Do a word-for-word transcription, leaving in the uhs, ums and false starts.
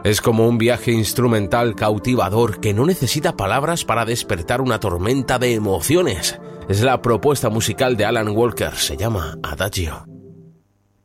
Es como un viaje instrumental cautivador que no necesita palabras para despertar una tormenta de emociones. Es la propuesta musical de Alan Walker, se llama Adagio.